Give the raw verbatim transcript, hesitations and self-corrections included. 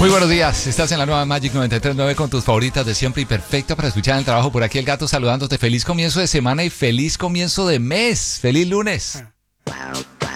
Muy buenos días, estás en la nueva Magic noventa y tres punto nueve con tus favoritas de siempre y perfecta para escuchar en el trabajo. Por aquí el gato saludándote. Feliz comienzo de semana y feliz comienzo de mes. Feliz lunes.